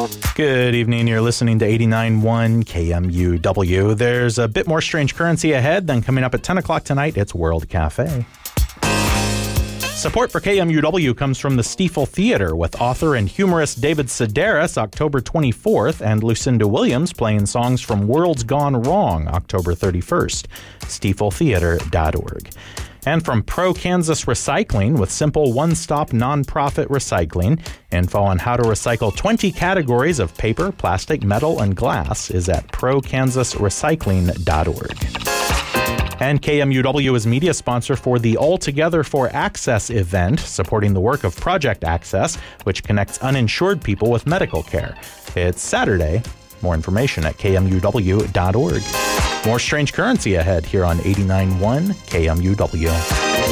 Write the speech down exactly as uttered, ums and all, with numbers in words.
Good evening. You're listening to eighty-nine point one K M U W. There's a bit more strange currency ahead. Then coming up at ten o'clock tonight, it's World Cafe. Support for K M U W comes from the Stiefel Theater with author and humorist David Sedaris October twenty-fourth and Lucinda Williams playing songs from Worlds Gone Wrong October thirty-first. stiefel theater dot org. And from Pro Kansas Recycling with simple one-stop nonprofit recycling. Info on how to recycle twenty categories of paper, plastic, metal, and glass is at pro kansas recycling dot org. And K M U W is media sponsor for the All Together for Access event, supporting the work of Project Access, which connects uninsured people with medical care. It's Saturday. More information at K M U W dot org. More strange currency ahead here on eighty-nine point one K M U W.